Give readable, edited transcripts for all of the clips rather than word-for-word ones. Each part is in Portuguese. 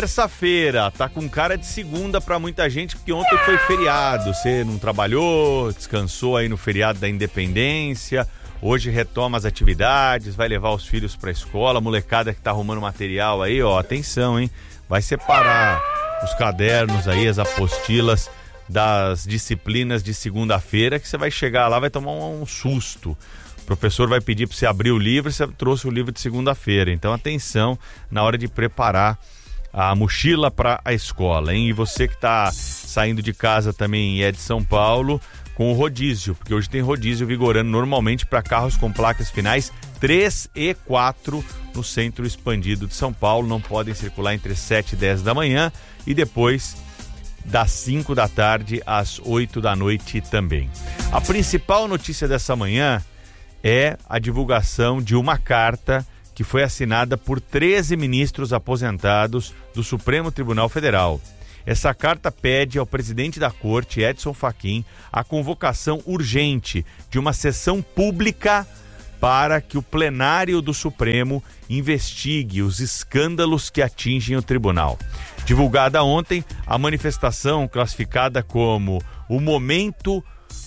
terça-feira, tá com cara de segunda pra muita gente, porque ontem foi feriado, você não trabalhou, descansou aí no feriado da Independência, hoje retoma as atividades, vai levar os filhos pra escola, a molecada que tá arrumando material aí, ó, atenção, hein, vai separar os cadernos aí, as apostilas das disciplinas de segunda-feira, que você vai chegar lá, vai tomar um susto. O professor vai pedir para você abrir o livro, você trouxe o livro de segunda-feira. Então, atenção na hora de preparar a mochila para a escola, hein? E você que está saindo de casa também e é de São Paulo, com o rodízio, porque hoje tem rodízio vigorando normalmente para carros com placas finais 3 e 4 no centro expandido de São Paulo. Não podem circular entre 7 e 10 da manhã e depois das 5 da tarde às 8 da noite também. A principal notícia dessa manhã é a divulgação de uma carta que foi assinada por 13 ministros aposentados do Supremo Tribunal Federal. Essa carta pede ao presidente da Corte, Edson Fachin, a convocação urgente de uma sessão pública para que o plenário do Supremo investigue os escândalos que atingem o tribunal. Divulgada ontem, a manifestação, classificada como o momento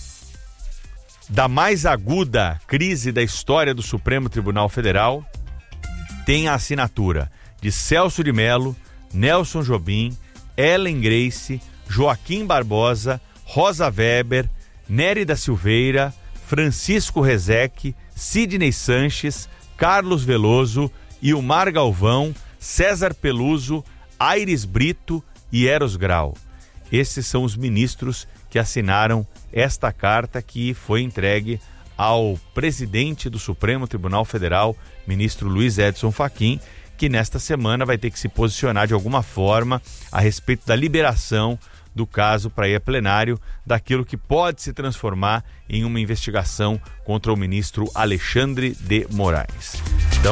da mais aguda crise da história do Supremo Tribunal Federal, tem a assinatura de Celso de Mello, Nelson Jobim, Ellen Grace, Joaquim Barbosa, Rosa Weber, Nery da Silveira, Francisco Rezec, Sidney Sanches, Carlos Veloso, Ilmar Galvão, César Peluso, Aires Brito e Eros Grau. Esses são os ministros que assinaram esta carta que foi entregue ao presidente do Supremo Tribunal Federal, ministro Luiz Edson Fachin, que nesta semana vai ter que se posicionar de alguma forma a respeito da liberação do caso para ir a plenário, daquilo que pode se transformar em uma investigação contra o ministro Alexandre de Moraes. Então,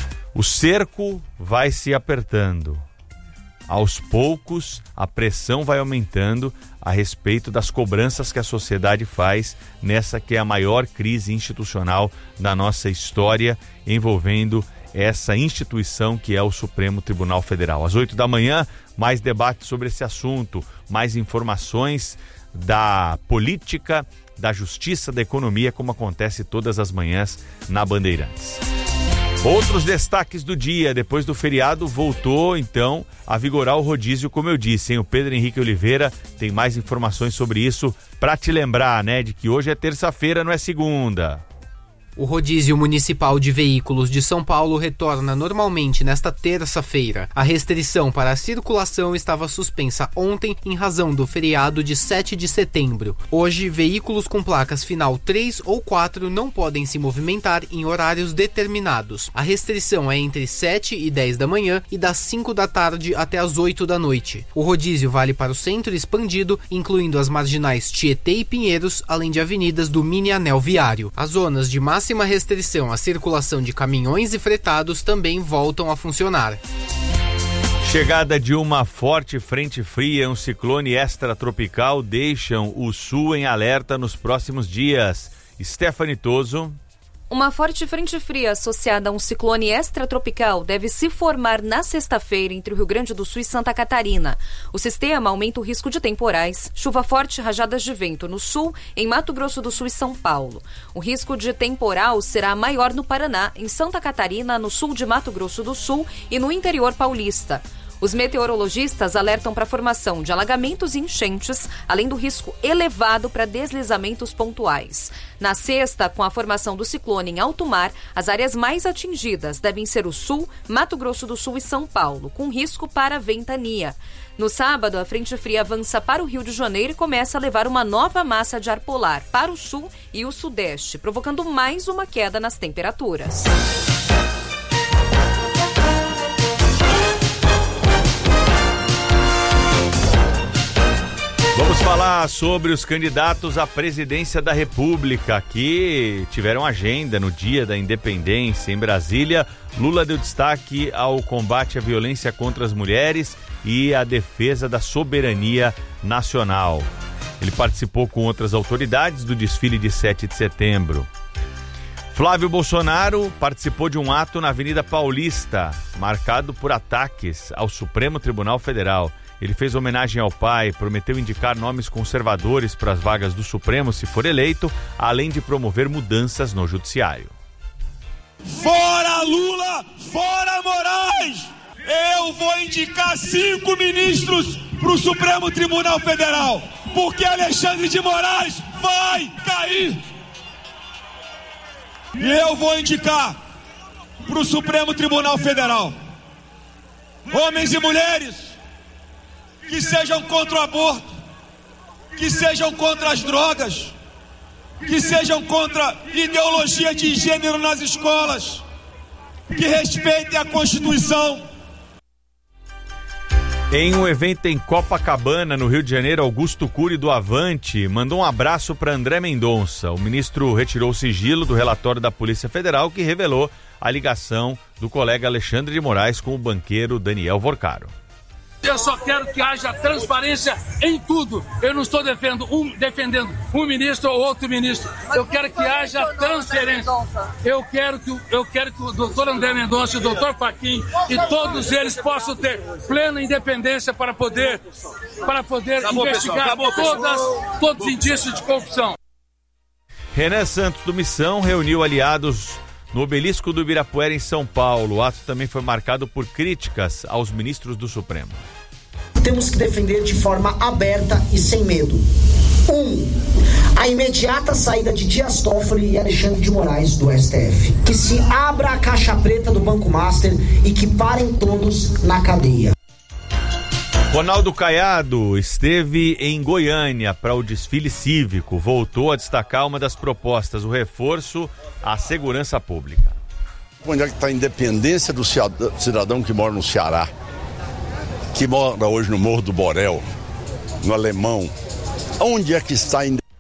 o cerco vai se apertando. Aos poucos, a pressão vai aumentando a respeito das cobranças que a sociedade faz nessa que é a maior crise institucional da nossa história, envolvendo essa instituição que é o Supremo Tribunal Federal. Às 8 da manhã, mais debate sobre esse assunto, mais informações da política, da justiça, da economia, como acontece todas as manhãs na Bandeirantes. Outros destaques do dia: depois do feriado voltou então a vigorar o rodízio, como eu disse, hein? O Pedro Henrique Oliveira tem mais informações sobre isso para te lembrar, né, de que hoje é terça-feira, não é segunda. O rodízio municipal de veículos de São Paulo retorna normalmente nesta terça-feira. A restrição para a circulação estava suspensa ontem em razão do feriado de 7 de setembro. Hoje, veículos com placas final 3 ou 4 não podem se movimentar em horários determinados. A restrição é entre 7 e 10 da manhã e das 5 da tarde até as 8 da noite. O rodízio vale para o centro expandido, incluindo as marginais Tietê e Pinheiros, além de avenidas do mini anel viário. As zonas de máxima restrição à circulação de caminhões e fretados também voltam a funcionar. Chegada de uma forte frente fria e um ciclone extratropical deixam o sul em alerta nos próximos dias. Stephanie Toso. Uma forte frente fria associada a um ciclone extratropical deve se formar na sexta-feira entre o Rio Grande do Sul e Santa Catarina. O sistema aumenta o risco de temporais, chuva forte e rajadas de vento no sul, em Mato Grosso do Sul e São Paulo. O risco de temporal será maior no Paraná, em Santa Catarina, no sul de Mato Grosso do Sul e no interior paulista. Os meteorologistas alertam para a formação de alagamentos e enchentes, além do risco elevado para deslizamentos pontuais. Na sexta, com a formação do ciclone em alto mar, as áreas mais atingidas devem ser o sul, Mato Grosso do Sul e São Paulo, com risco para ventania. No sábado, a frente fria avança para o Rio de Janeiro e começa a levar uma nova massa de ar polar para o sul e o sudeste, provocando mais uma queda nas temperaturas. Vamos falar sobre os candidatos à presidência da República que tiveram agenda no dia da Independência em Brasília. Lula deu destaque ao combate à violência contra as mulheres e à defesa da soberania nacional. Ele participou com outras autoridades do desfile de 7 de setembro. Flávio Bolsonaro participou de um ato na Avenida Paulista, marcado por ataques ao Supremo Tribunal Federal. Ele fez homenagem ao pai, prometeu indicar nomes conservadores para as vagas do Supremo se for eleito, além de promover mudanças no judiciário. Fora Lula, fora Moraes! Eu vou indicar 5 ministros para o Supremo Tribunal Federal, porque Alexandre de Moraes vai cair! E eu vou indicar para o Supremo Tribunal Federal homens e mulheres que sejam contra o aborto, que sejam contra as drogas, que sejam contra ideologia de gênero nas escolas, que respeitem a Constituição. Em um evento em Copacabana, no Rio de Janeiro, Augusto Cury do Avante mandou um abraço para André Mendonça. O ministro retirou o sigilo do relatório da Polícia Federal que revelou a ligação do colega Alexandre de Moraes com o banqueiro Daniel Vorcaro. Eu só quero que haja transparência em tudo. Eu não estou defendendo um ministro ou outro ministro. Eu quero que haja transferência. Eu quero que o doutor André Mendonça e o doutor Fachin e todos eles possam ter plena independência para poder investigar todos os indícios de corrupção. Renan Santos do Missão reuniu aliados no Obelisco do Ibirapuera, em São Paulo. O ato também foi marcado por críticas aos ministros do Supremo. Temos que defender de forma aberta e sem medo. 1. A imediata saída de Dias Toffoli e Alexandre de Moraes do STF. Que se abra a caixa preta do Banco Master e que parem todos na cadeia. Ronaldo Caiado esteve em Goiânia para o desfile cívico. Voltou a destacar uma das propostas, o reforço à segurança pública. Onde é que está a independência do cidadão que mora no Ceará, que mora hoje no Morro do Borel, no Alemão? Onde é que está a independência?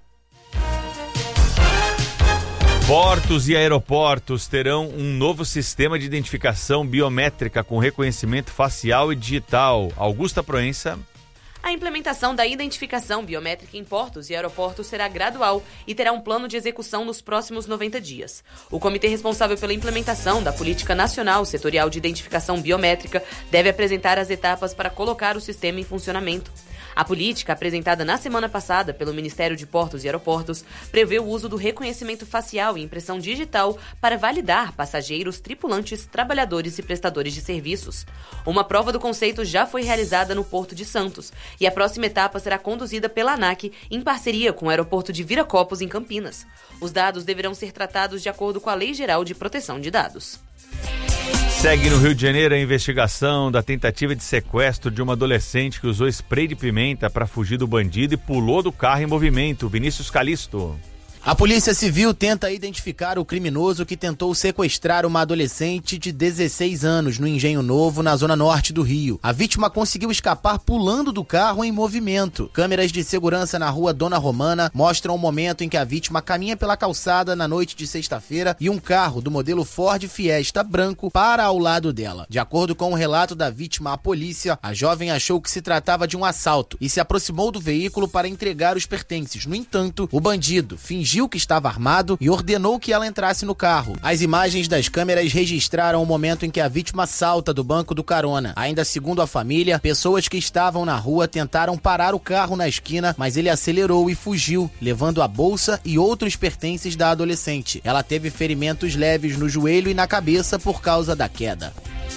Portos e aeroportos terão um novo sistema de identificação biométrica com reconhecimento facial e digital. Augusta Proença. A implementação da identificação biométrica em portos e aeroportos será gradual e terá um plano de execução nos próximos 90 dias. O comitê responsável pela implementação da Política Nacional Setorial de Identificação Biométrica deve apresentar as etapas para colocar o sistema em funcionamento. A política, apresentada na semana passada pelo Ministério de Portos e Aeroportos, prevê o uso do reconhecimento facial e impressão digital para validar passageiros, tripulantes, trabalhadores e prestadores de serviços. Uma prova do conceito já foi realizada no Porto de Santos e a próxima etapa será conduzida pela ANAC em parceria com o aeroporto de Viracopos, em Campinas. Os dados deverão ser tratados de acordo com a Lei Geral de Proteção de Dados. Segue no Rio de Janeiro a investigação da tentativa de sequestro de uma adolescente que usou spray de pimenta para fugir do bandido e pulou do carro em movimento. Vinícius Calisto. A Polícia Civil tenta identificar o criminoso que tentou sequestrar uma adolescente de 16 anos no Engenho Novo, na zona norte do Rio. A vítima conseguiu escapar pulando do carro em movimento. Câmeras de segurança na rua Dona Romana mostram o momento em que a vítima caminha pela calçada na noite de sexta-feira e um carro do modelo Ford Fiesta branco para ao lado dela. De acordo com o relato da vítima à polícia, a jovem achou que se tratava de um assalto e se aproximou do veículo para entregar os pertences. No entanto, o bandido fingiu que estava armado e ordenou que ela entrasse no carro. As imagens das câmeras registraram o momento em que a vítima salta do banco do carona. Ainda segundo a família, pessoas que estavam na rua tentaram parar o carro na esquina, mas ele acelerou e fugiu, levando a bolsa e outros pertences da adolescente. Ela teve ferimentos leves no joelho e na cabeça por causa da queda.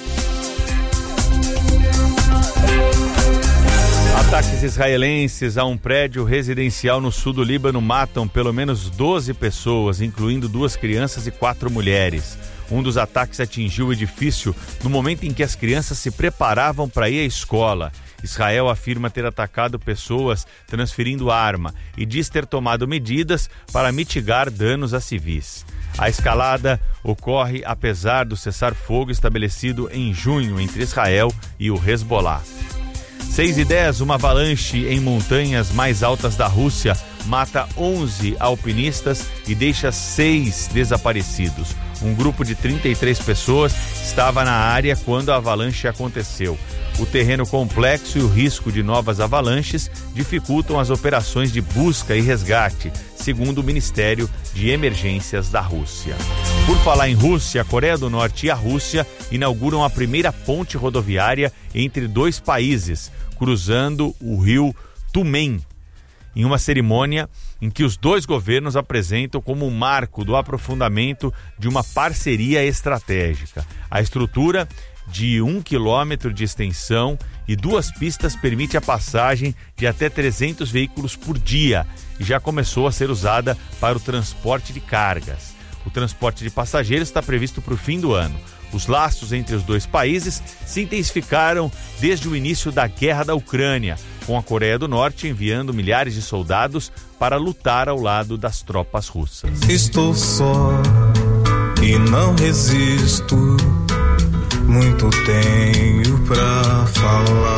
Ataques israelenses a um prédio residencial no sul do Líbano matam pelo menos 12 pessoas, incluindo 2 crianças e 4 mulheres. Um dos ataques atingiu o edifício no momento em que as crianças se preparavam para ir à escola. Israel afirma ter atacado pessoas transferindo arma e diz ter tomado medidas para mitigar danos a civis. A escalada ocorre apesar do cessar-fogo estabelecido em junho entre Israel e o Hezbollah. 6h10, uma avalanche em montanhas mais altas da Rússia mata 11 alpinistas e deixa 6 desaparecidos. Um grupo de 33 pessoas estava na área quando a avalanche aconteceu. O terreno complexo e o risco de novas avalanches dificultam as operações de busca e resgate, segundo o Ministério de Emergências da Rússia. Por falar em Rússia, a Coreia do Norte e a Rússia inauguram a primeira ponte rodoviária entre dois países, cruzando o rio Tumen, em uma cerimônia em que os dois governos apresentam como um marco do aprofundamento de uma parceria estratégica. A estrutura de 1 quilômetro de extensão e 2 pistas permite a passagem de até 300 veículos por dia e já começou a ser usada para o transporte de cargas. O transporte de passageiros está previsto para o fim do ano. Os laços entre os dois países se intensificaram desde o início da guerra da Ucrânia, com a Coreia do Norte enviando milhares de soldados para lutar ao lado das tropas russas. Estou só e não resisto, muito tenho pra falar.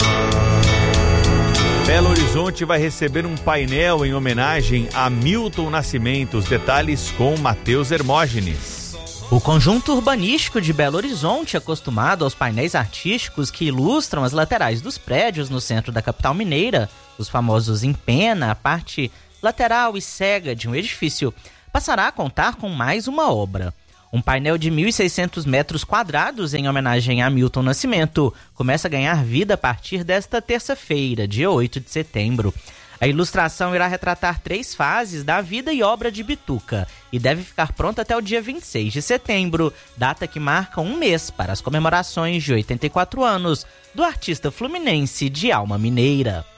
Belo Horizonte vai receber um painel em homenagem a Milton Nascimento. Os detalhes com Matheus Hermógenes. O conjunto urbanístico de Belo Horizonte, acostumado aos painéis artísticos que ilustram as laterais dos prédios no centro da capital mineira, os famosos em pena, a parte lateral e cega de um edifício, passará a contar com mais uma obra. Um painel de 1.600 metros quadrados em homenagem a Milton Nascimento começa a ganhar vida a partir desta terça-feira, dia 8 de setembro. A ilustração irá retratar 3 fases da vida e obra de Bituca e deve ficar pronta até o dia 26 de setembro, data que marca um mês para as comemorações de 84 anos do artista fluminense de alma mineira.